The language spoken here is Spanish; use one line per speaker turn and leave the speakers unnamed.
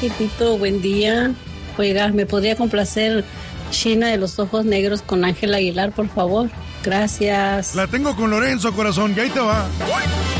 Tito, buen día. Oiga, ¿me podría complacer China de los ojos negros con Ángel Aguilar, por favor? Gracias.
La tengo con Lorenzo, corazón, y ahí te va.